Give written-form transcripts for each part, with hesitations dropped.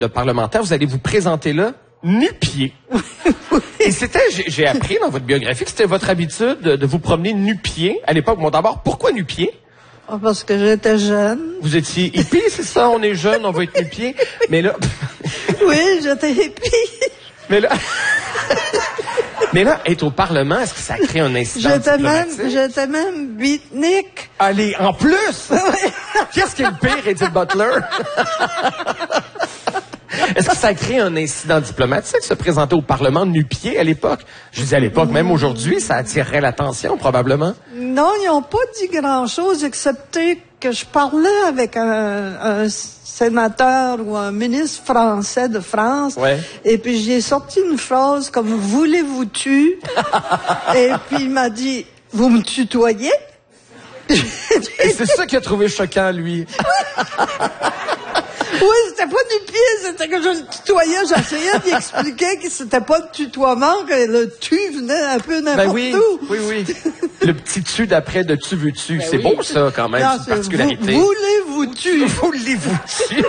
de parlementaire, vous allez vous présenter là nu-pieds. Et c'était, j'ai appris dans votre biographie que c'était votre habitude de vous promener nu-pieds à l'époque. Bon, d'abord, pourquoi nu-pieds? Oh, parce que j'étais jeune. Vous étiez hippie, c'est ça? On est jeune, on va être nu-pieds. Mais là... Oui, j'étais hippie. Mais là... Mais là, être au Parlement, est-ce que ça crée un incident diplomatique? J'étais même beatnik. Allez, en plus! Qu'est-ce qui est le pire, Edith Butler? Est-ce que ça crée un incident diplomatique, se présenter au Parlement nu-pieds à l'époque? Je dis à l'époque, même aujourd'hui, ça attirerait l'attention, probablement. Non, ils n'ont pas dit grand-chose, excepté que je parlais avec un sénateur ou un ministre français de France. Ouais. Et puis, j'ai sorti une phrase comme « Voulez-vous tu ?» Et puis, il m'a dit « Vous me tutoyez ?» Et c'est ça qu'il a trouvé choquant, lui. Oui, c'était pas du pied, c'était que je le tutoyais. J'essayais d'y expliquer que c'était pas le tutoiement, que le tu venait un peu n'importe où. Oui, oui. Le petit tu d'après de tu veux-tu. Ben c'est oui. Beau, ça, quand même, c'est une particularité. Voulez-vous tu? Voulez-vous tu?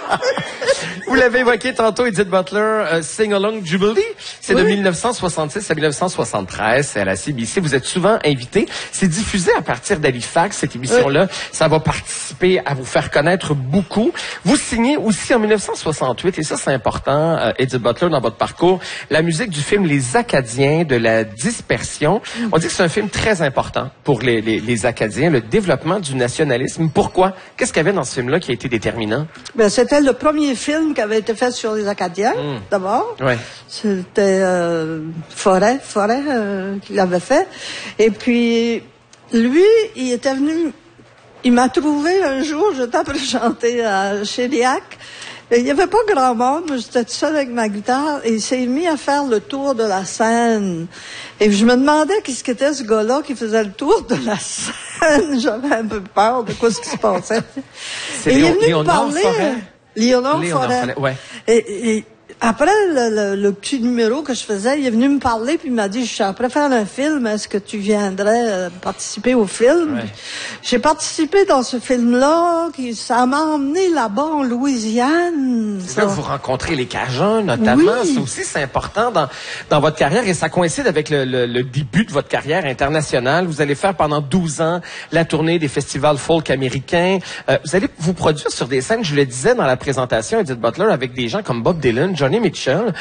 Vous l'avez évoqué tantôt, Edith Butler, Sing Along Jubilee. C'est de 1966 à 1973. C'est à la CBC. Vous êtes souvent invité. C'est diffusé à partir d'Halifax, cette émission-là. Oui. Ça va participer à vous faire connaître beaucoup. Vous signez aussi en 1968, et ça c'est important, Edith Butler, dans votre parcours, la musique du film Les Acadiens de la dispersion. On dit que c'est un film très important pour les Acadiens, le développement du nationalisme. Pourquoi? Qu'est-ce qu'il y avait dans ce film-là qui a été déterminant? Ben, c'était le premier film qui avait été fait sur les Acadiens, d'abord. Ouais. C'était Forêt qui l'avait fait. Et puis, lui, il était venu... Il m'a trouvé un jour, j'étais après chanter à Chériac. Il n'y avait pas grand monde, mais j'étais toute seule avec ma guitare, et il s'est mis à faire le tour de la scène. Et je me demandais qu'est-ce qu'était ce gars-là qui faisait le tour de la scène. J'avais un peu peur de quoi ce qui se passait. C'est Léonard Forêt. Léonard Forêt. Ouais. Et après le petit numéro que je faisais, il est venu me parler puis il m'a dit, je suis après faire un film, est-ce que tu viendrais participer au film? Ouais. J'ai participé dans ce film-là, ça m'a emmené là-bas en Louisiane. C'est là que vous rencontrez les Cajuns, notamment. Oui. Ça aussi, c'est important dans votre carrière et ça coïncide avec le début de votre carrière internationale. Vous allez faire pendant 12 ans la tournée des festivals folk américains. Vous allez vous produire sur des scènes, je le disais dans la présentation, Edith Butler, avec des gens comme Bob Dylan, Johnny Mitchell.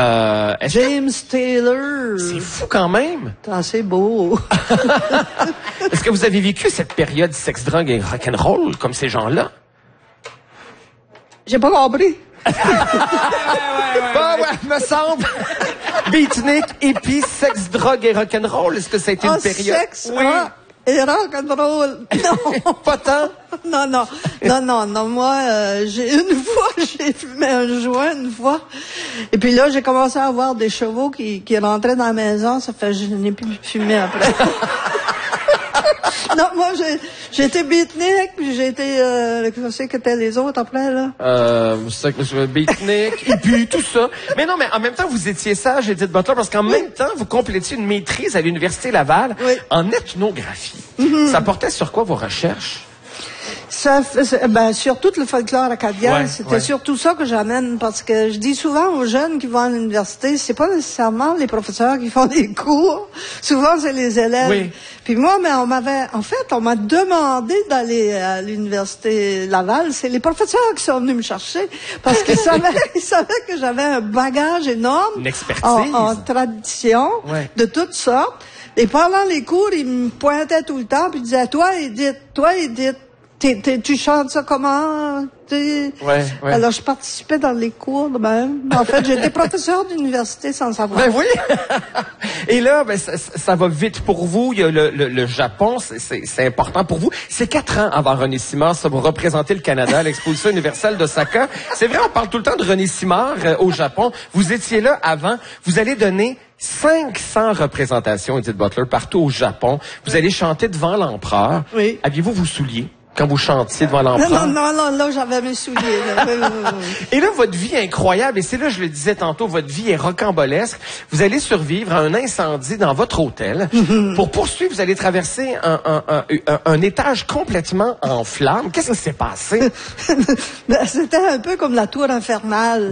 James Taylor. C'est fou quand même. C'est assez beau. Est-ce que vous avez vécu cette période sex, drogue et rock'n'roll comme ces gens-là? J'ai pas compris. Me semble. Beatnik, hippie, sex, drogue et rock'n'roll. Est-ce que ça a été une période? Sexe, oui. Et rock'n'roll. Non. Pas tant? Non. Moi, j'ai fumé un joint une fois. Et puis là, j'ai commencé à avoir des chevaux qui rentraient dans la maison. Ça fait que je n'ai plus fumé après. Non, moi, j'ai été beatnik, puis j'ai été, je sais que t'es les autres après, là. C'est que je beatnik, et puis tout ça. Mais non, mais en même temps, vous étiez sage, Edith Butler, parce qu'en même temps, vous complétiez une maîtrise à l'Université Laval en ethnographie. Ça portait sur quoi vos recherches? Sur tout le folklore acadien, c'était surtout ça que j'amène, parce que je dis souvent aux jeunes qui vont à l'université, c'est pas nécessairement les professeurs qui font des cours, souvent c'est les élèves. Oui. Puis moi, mais on m'a demandé d'aller à l'université Laval, c'est les professeurs qui sont venus me chercher, parce qu'ils savaient que j'avais un bagage énorme. Une expertise. En tradition, de toutes sortes. Et pendant les cours, ils me pointaient tout le temps, puis ils disaient, toi, Edith, tu chantes ça comment? Alors, je participais dans les cours de même. En fait, j'étais professeur d'université sans savoir. Ben oui! Et là, ça va vite pour vous. Il y a le Japon, c'est important pour vous. C'est 4 ans avant René Simard, ça vous représentez le Canada à l'exposition universelle d'Osaka. C'est vrai, on parle tout le temps de René Simard au Japon. Vous étiez là avant. Vous allez donner 500 représentations, Edith Butler, partout au Japon. Vous allez chanter devant l'empereur. Oui. Aviez-vous vos souliers quand vous chantiez devant l'empereur? Non, là, j'avais mes souliers. Et là, votre vie est incroyable, et c'est là, je le disais tantôt, votre vie est rocambolesque. Vous allez survivre à un incendie dans votre hôtel. Pour poursuivre, vous allez traverser un étage complètement en flammes. Qu'est-ce qui s'est passé? C'était un peu comme la tour infernale.